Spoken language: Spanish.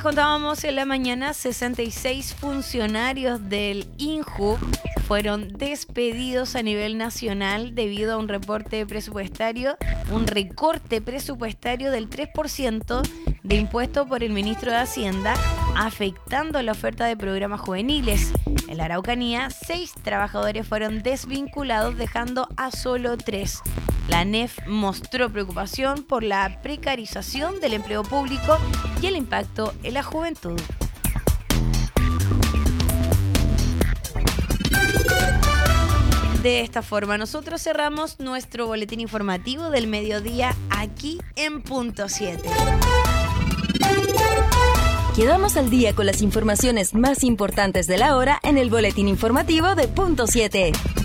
les contábamos en la mañana, 66 funcionarios del INJU fueron despedidos a nivel nacional debido a un recorte presupuestario del 3% de impuesto por el ministro de Hacienda, afectando la oferta de programas juveniles. En la Araucanía, 6 trabajadores fueron desvinculados, dejando a solo 3. La ANEF mostró preocupación por la precarización del empleo público y el impacto en la juventud. De esta forma, nosotros cerramos nuestro boletín informativo del mediodía aquí en Punto 7. Quedamos al día con las informaciones más importantes de la hora en el boletín informativo de Punto 7.